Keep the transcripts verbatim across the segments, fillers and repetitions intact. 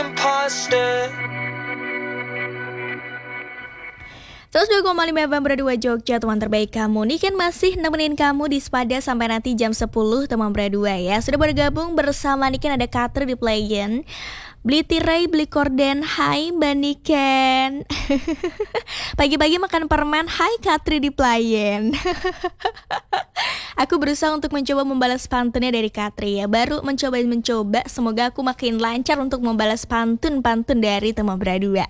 imposter. seratus dua koma lima F M Berdua Jogja, teman terbaik kamu. Nih kan masih nemenin kamu di Spada sampai nanti jam sepuluh, teman Berdua ya. Sudah bergabung bersama Niken, ada Katri di Playen, beli tirai, beli korden. Hai Mbak Niken. Pagi-pagi makan permen. Hai Katri di Playen. Aku berusaha untuk mencoba membalas pantunnya dari Katri ya. Baru mencoba-mencoba, semoga aku makin lancar untuk membalas pantun-pantun dari teman Berdua.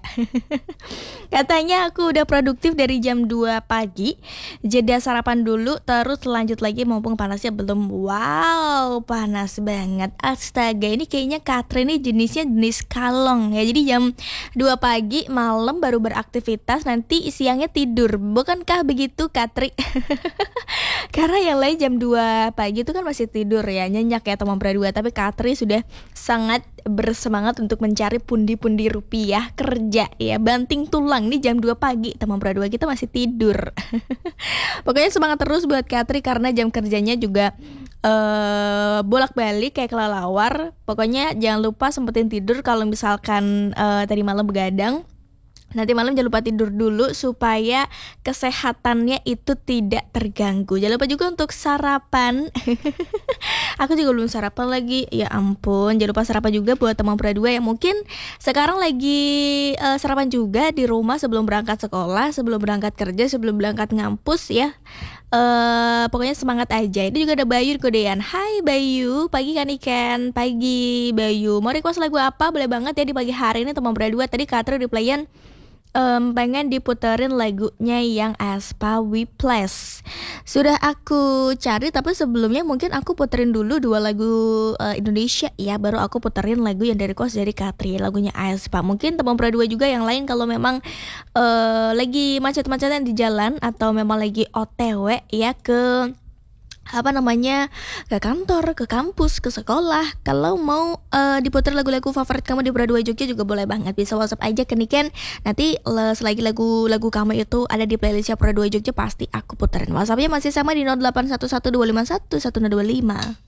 Katanya aku udah produktif dari jam dua pagi. Jeda sarapan dulu, terus lanjut lagi mumpung panasnya belum. Wow, panas banget. Astaga, ini kayaknya Katri ini jenisnya jenis kalong ya. Jadi jam dua pagi malam baru beraktivitas, nanti siangnya tidur. Bukankah begitu Katri? Karena yang lain jam dua pagi itu kan masih tidur ya, nyenyak ya teman Berdua. Tapi Katri sudah sangat bersemangat untuk mencari pundi-pundi rupiah kerja ya, banting tulang nih jam dua pagi teman Berdua, kita masih tidur. Pokoknya semangat terus buat Katri karena jam kerjanya juga uh, bolak-balik kayak kelelawar. Pokoknya jangan lupa sempetin tidur kalau misalkan uh, tadi malam begadang. Nanti malam jangan lupa tidur dulu supaya kesehatannya itu tidak terganggu. Jangan lupa juga untuk sarapan. Aku juga belum sarapan lagi. Ya ampun, jangan lupa sarapan juga buat teman Berdua yang mungkin sekarang lagi uh, sarapan juga di rumah sebelum berangkat sekolah, sebelum berangkat kerja, sebelum berangkat ngampus ya. Uh, pokoknya semangat aja. Ini juga ada Bayu kodean. Hai Bayu, pagi kan Ikan? Pagi Bayu. Mau request lagu apa? Boleh banget ya di pagi hari ini teman Berdua. Tadi Katri di Playen Um, pengen diputerin lagunya yang Aespa Whiplash. Sudah aku cari, tapi sebelumnya mungkin aku puterin dulu dua lagu uh, Indonesia ya, baru aku puterin lagu yang dari request dari Katri, lagunya Aespa. Mungkin teman Berdua juga yang lain kalau memang uh, lagi macet-macetan di jalan atau memang lagi O T W ya ke apa namanya, ke kantor, ke kampus, ke sekolah. Kalau mau uh, diputar lagu-lagu favorit kamu di Berdua Jogja juga boleh banget. Bisa WhatsApp aja ke Niken. Nanti le, selagi lagu-lagu kamu itu ada di playlistnya Berdua Jogja, pasti aku puterin. WhatsAppnya masih sama di nol delapan satu satu dua lima satu satu nol dua lima.